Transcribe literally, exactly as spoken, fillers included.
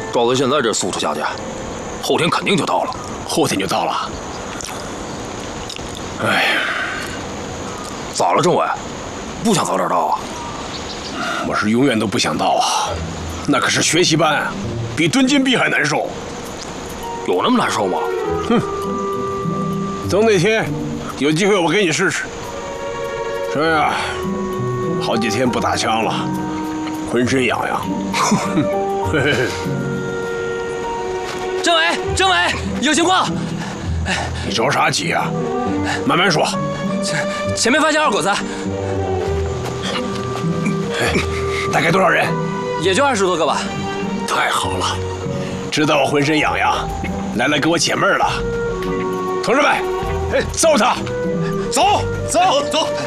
照咱现在这速度下去，后天肯定就到了。 后天就到了。哎， 咋了，政委？不想早点到啊？ 我是永远都不想到啊，那可是学习班啊，比蹲禁闭还难受。 有那么难受吗？ 哼，等哪天有机会我给你试试。这呀，好几天不打枪了，浑身痒痒。嘿嘿嘿。 政委，政委，有情况！ 你着啥急啊？慢慢说。 前前面发现二狗子， 大概多少人？ 也就二十多个吧。 太好了，知道我浑身痒痒，来来给我解闷儿了。同志们，哎，揍他！走走走！